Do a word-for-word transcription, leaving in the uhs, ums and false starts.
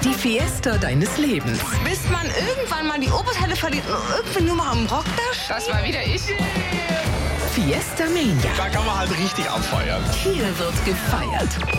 Die Fiesta deines Lebens. Bis man irgendwann mal die Oberteile verliert und irgendwie nur mal am Rock da steht. Das war wieder ich. Fiesta Mania. Da kann man halt richtig abfeiern. Hier wird gefeiert.